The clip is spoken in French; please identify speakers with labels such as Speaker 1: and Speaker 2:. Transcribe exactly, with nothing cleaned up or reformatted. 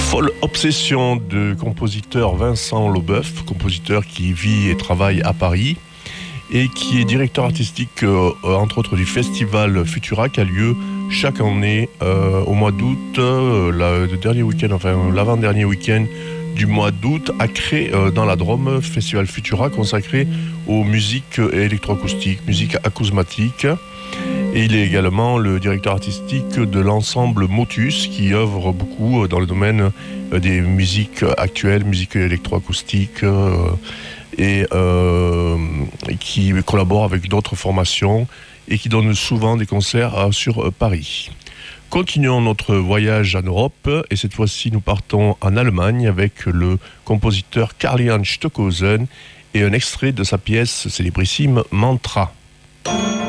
Speaker 1: Folle obsession de compositeur Vincent Leboeuf, compositeur qui vit et travaille à Paris et qui est directeur artistique euh, entre autres du festival Futura qui a lieu chaque année euh, au mois d'août, euh, la, le dernier week-end, enfin l'avant-dernier week-end du mois d'août à Cré euh, dans la Drôme, festival Futura consacré aux musiques électroacoustiques, musique acousmatique. Et il est également le directeur artistique de l'ensemble Motus qui œuvre beaucoup dans le domaine des musiques actuelles, musique électroacoustique euh, et euh, qui collabore avec d'autres formations et qui donne souvent des concerts sur Paris. Continuons notre voyage en Europe et cette fois-ci nous partons en Allemagne avec le compositeur Karl-Heinz Stockhausen et un extrait de sa pièce célébrissime Mantra.